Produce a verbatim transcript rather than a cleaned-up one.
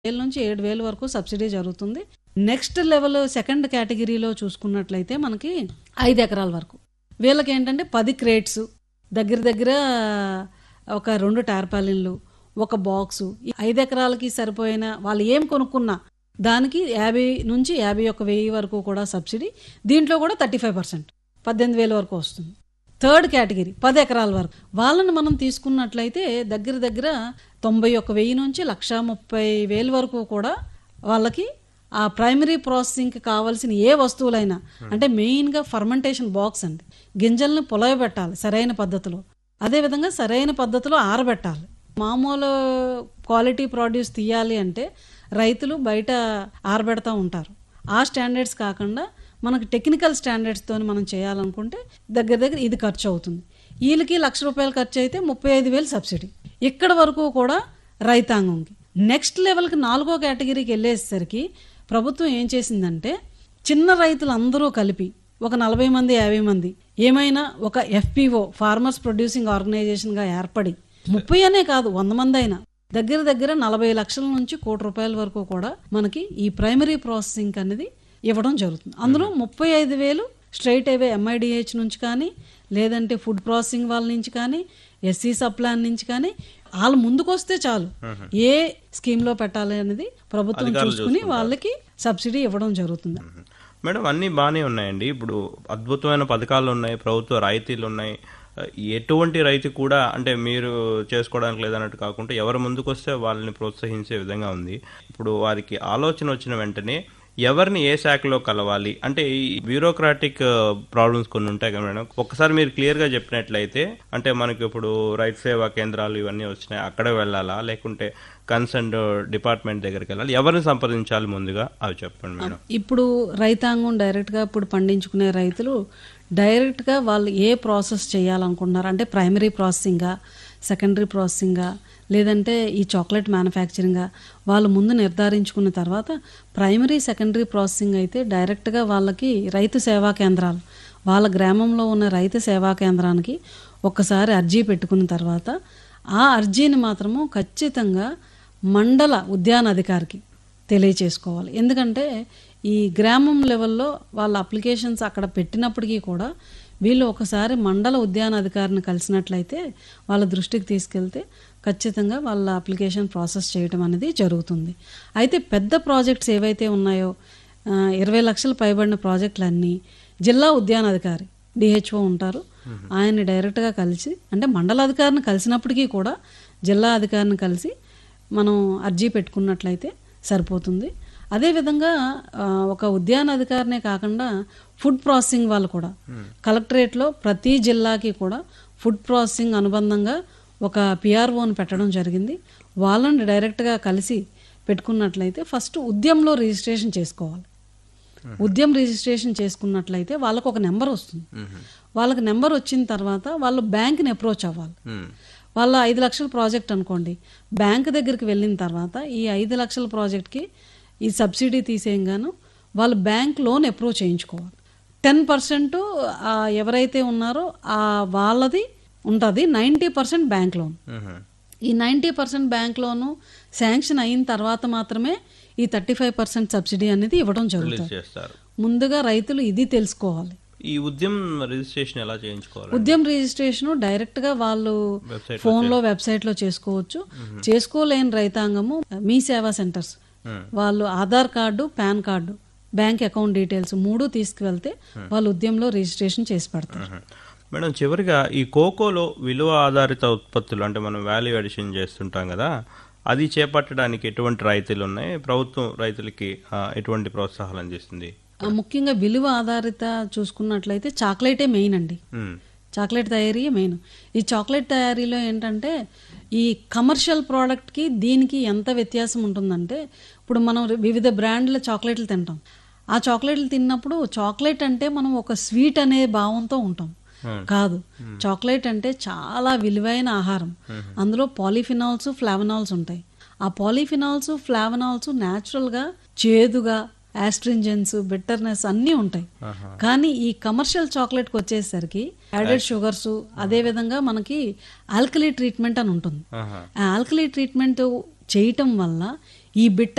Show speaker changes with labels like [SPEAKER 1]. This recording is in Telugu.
[SPEAKER 1] వేల నుంచి ఏడు వేల వరకు సబ్సిడీ జరుగుతుంది. నెక్స్ట్ లెవెల్ సెకండ్ కేటగిరీలో చూసుకున్నట్లయితే మనకి ఐదు ఎకరాల వరకు వీళ్ళకి ఏంటంటే పది క్రేట్స్ దగ్గర దగ్గర ఒక రెండు టార్పాలిన్లు ఒక బాక్సు ఈ ఐదు ఎకరాలకి సరిపోయిన వాళ్ళు ఏం కొనుక్కున్నా దానికి యాభై నుంచి యాభై ఒక్క వెయ్యి వరకు కూడా సబ్సిడీ. దీంట్లో కూడా థర్టీ ఫైవ్ పర్సెంట్ పద్దెనిమిది వేల వరకు వస్తుంది. థర్డ్ కేటగిరీ పది ఎకరాల వరకు వాళ్ళని మనం తీసుకున్నట్లయితే దగ్గర దగ్గర తొంభై ఒక్క వెయ్యి నుంచి లక్ష ముప్పై వేల వరకు కూడా వాళ్ళకి ఆ ప్రైమరీ ప్రాసెసింగ్కి కావాల్సిన ఏ వస్తువులైనా అంటే మెయిన్గా ఫర్మెంటేషన్ బాక్స్ అండి, గింజల్ని పులయబెట్టాలి సరైన పద్ధతిలో, అదేవిధంగా సరైన పద్ధతిలో ఆరబెట్టాలి. మామూలు క్వాలిటీ ప్రొడ్యూస్ తీయాలి అంటే రైతులు బయట ఆరబెడతా ఉంటారు. ఆ స్టాండర్డ్స్ కాకుండా మనకు టెక్నికల్ స్టాండర్డ్స్తో మనం చేయాలనుకుంటే దగ్గర దగ్గర ఇది ఖర్చు అవుతుంది. వీళ్ళకి లక్ష రూపాయలు ఖర్చు అయితే ముప్పై ఐదు వేలు సబ్సిడీ. ఇక్కడ వరకు కూడా రైతాంగంకి. నెక్స్ట్ లెవెల్కి నాలుగో కేటగిరీకి వెళ్ళేసరికి ప్రభుత్వం ఏం చేసిందంటే చిన్న రైతులు అందరూ కలిపి ఒక నలభై మంది యాభై మంది ఏమైనా ఒక ఎఫ్పిఓ ఫార్మర్స్ ప్రొడ్యూసింగ్ ఆర్గనైజేషన్గా ఏర్పడి ముప్పై అనే కాదు వంద మంది అయినా దగ్గర దగ్గర నలభై లక్షల నుంచి కోటి రూపాయల వరకు కూడా మనకి ఈ ప్రైమరీ ప్రాసెసింగ్ అనేది ఇవ్వడం జరుగుతుంది. అందులో ముప్పై ఐదు వేలు స్ట్రైట్ అవే ఎంఐడిహెచ్ నుంచి కానీ లేదంటే ఫుడ్ ప్రాసెసింగ్ వాళ్ళ నుంచి కానీ ఎస్సీ సప్లాన్ నుంచి కానీ వాళ్ళు ముందుకు వస్తే చాలు ఏ స్కీమ్లో పెట్టాలి అనేది ప్రభుత్వం చూసుకుని వాళ్ళకి సబ్సిడీ ఇవ్వడం జరుగుతుంది.
[SPEAKER 2] మేడం అన్నీ బాగానే ఉన్నాయండి. ఇప్పుడు అద్భుతమైన పథకాలు ఉన్నాయి, ప్రభుత్వ రాయితీలు ఉన్నాయి. ఎటువంటి రైతు కూడా అంటే మీరు చేసుకోవడానికి లేదన్నట్టు కాకుండా ఎవరు ముందుకు వస్తే వాళ్ళని ప్రోత్సహించే విధంగా ఉంది. ఇప్పుడు వారికి ఆలోచన వచ్చిన వెంటనే ఎవరిని ఏ శాఖలో కలవాలి అంటే ఈ బ్యూరోక్రాటిక్ ప్రాబ్లమ్స్ కొన్ని ఉంటాయి కదా మేడం, ఒక్కసారి మీరు క్లియర్గా చెప్పినట్లయితే అంటే మనకి ఇప్పుడు రైతు సేవా కేంద్రాలు ఇవన్నీ వచ్చినాయి అక్కడ వెళ్ళాలా లేకుంటే కన్సర్న్ డిపార్ట్మెంట్ దగ్గరికి వెళ్ళాలి, ఎవరిని సంప్రదించాలి ముందుగా అవి చెప్పండి మేడం.
[SPEAKER 1] ఇప్పుడు రైతాంగం డైరెక్ట్గా ఇప్పుడు పండించుకునే రైతులు డైరెక్ట్గా వాళ్ళు ఏ ప్రాసెస్ చేయాలనుకుంటున్నారు అంటే ప్రైమరీ ప్రాసెసింగా సెకండరీ ప్రాసెసింగా లేదంటే ఈ చాక్లెట్ మ్యానుఫ్యాక్చరింగా వాళ్ళు ముందు నిర్ధారించుకున్న తర్వాత ప్రైమరీ సెకండరీ ప్రాసెసింగ్ అయితే డైరెక్ట్గా వాళ్ళకి రైతు సేవా కేంద్రాలు వాళ్ళ గ్రామంలో ఉన్న రైతు సేవా కేంద్రానికి ఒక్కసారి అర్జీ పెట్టుకున్న తర్వాత ఆ అర్జీని మాత్రము ఖచ్చితంగా మండల ఉద్యాన అధికారికి తెలియచేసుకోవాలి. ఎందుకంటే ఈ గ్రామం లెవెల్లో వాళ్ళ అప్లికేషన్స్ అక్కడ పెట్టినప్పటికీ కూడా వీళ్ళు ఒకసారి మండల ఉద్యాన అధికారిని కలిసినట్లయితే వాళ్ళ దృష్టికి తీసుకెళ్తే ఖచ్చితంగా వాళ్ళ అప్లికేషన్ ప్రాసెస్ చేయడం అనేది జరుగుతుంది. అయితే పెద్ద ప్రాజెక్ట్స్ ఏవైతే ఉన్నాయో ఇరవై లక్షలు పైబడిన ప్రాజెక్టులన్నీ జిల్లా ఉద్యాన అధికారి డిహెచ్ఓ ఉంటారు, ఆయన్ని డైరెక్ట్గా కలిసి అంటే మండల అధికారిని కలిసినప్పటికీ కూడా జిల్లా అధికారిని కలిసి మనం అర్జీ పెట్టుకున్నట్లయితే సరిపోతుంది. అదేవిధంగా ఒక ఉద్యాన అధికారినే కాకుండా ఫుడ్ ప్రాసెసింగ్ వాళ్ళు కూడా కలెక్టరేట్లో ప్రతి జిల్లాకి కూడా ఫుడ్ ప్రాసెసింగ్ అనుబంధంగా ఒక పిఆర్ఓని పెట్టడం జరిగింది. వాళ్ళని డైరెక్ట్గా కలిసి పెట్టుకున్నట్లయితే ఫస్ట్ ఉద్యమంలో రిజిస్ట్రేషన్ చేసుకోవాలి. ఉద్యమం రిజిస్ట్రేషన్ చేసుకున్నట్లయితే వాళ్ళకు ఒక నెంబర్ వస్తుంది. వాళ్ళకి నెంబర్ వచ్చిన తర్వాత వాళ్ళు బ్యాంక్ని అప్రోచ్ అవ్వాలి. వాళ్ళ ఐదు లక్షల ప్రాజెక్ట్ అనుకోండి, బ్యాంక్ దగ్గరికి వెళ్ళిన తర్వాత ఈ ఐదు లక్షల ప్రాజెక్ట్కి ఈ సబ్సిడీ తీసేయంగాను వాళ్ళు బ్యాంక్ లోన్ అప్రూవ్ చేయించుకోవాలి. టెన్ పర్సెంట్ ఎవరైతే ఉన్నారో ఆ వాళ్ళది ఉంటుంది, నైంటీ పర్సెంట్ బ్యాంక్ లోన్. ఈ ninety percent bank loan sanction అయిన తర్వాత మాత్రమే ఈ థర్టీ ఫైవ్ పర్సెంట్ సబ్సిడీ అనేది ఇవ్వడం జరుగుతుంది. ముందుగా రైతులు ఇది తెలుసుకోవాలి.
[SPEAKER 2] ఈ ఉద్యమ రిజిస్ట్రేషన్ ఎలా చేయించుకోవాలి?
[SPEAKER 1] ఉద్యమ రిజిస్ట్రేషన్ డైరెక్ట్ గా వాళ్ళు ఫోన్ లో వెబ్సైట్ లో చేసుకోవచ్చు. చేసుకోలేని రైతాంగము మీ సేవా సెంటర్స్ వాళ్ళు Aadhaar card pan card bank account details మూడు తీసుకువెళ్తే వాళ్ళు ఉద్యమంలో రిజిస్ట్రేషన్ చేసి పెడతారు.
[SPEAKER 2] మేడం చివరిగా ఈ కోకోలో విలువ ఆధారిత ఉత్పత్తులు అంటే మనం వాల్యూ అడిషన్ చేస్తుంటాం కదా, అది చేపట్టడానికి ఎటువంటి రైతులు ఉన్నాయి, ప్రభుత్వం రైతులకి ఎటువంటి ప్రోత్సాహాలు అందిస్తుంది?
[SPEAKER 1] ముఖ్యంగా విలువ ఆధారిత చూసుకున్నట్లయితే చాక్లెటే మెయిన్ అండి. చాక్లెట్ తయారీ మెయిన్. ఈ చాక్లెట్ తయారీలో ఏంటంటే ఈ కమర్షియల్ ప్రోడక్ట్కి దీనికి ఎంత వ్యత్యాసం ఉంటుందంటే ఇప్పుడు మనం వివిధ బ్రాండ్ల చాక్లెట్లు తింటాం. ఆ చాక్లెట్లు తిన్నప్పుడు చాక్లెట్ అంటే మనం ఒక స్వీట్ అనే భావంతో ఉంటాం. కాదు, చాక్లెట్ అంటే చాలా విలువైన ఆహారం. అందులో పాలిఫినాల్స్ ఫ్లావనాల్స్ ఉంటాయి. ఆ పాలిఫినాల్స్ ఫ్లావనాల్స్ న్యాచురల్గా చేదుగా యాస్ట్రింజెన్స్ బిట్టర్నెస్ అన్నీ ఉంటాయి. కానీ ఈ కమర్షియల్ చాక్లెట్కి వచ్చేసరికి యాడెడ్ షుగర్స్ అదే విధంగా మనకి ఆల్కలీ ట్రీట్మెంట్ అని ఉంటుంది. ఆ ఆల్కలీ ట్రీట్మెంట్ చేయటం వల్ల ఈ బిట్టర్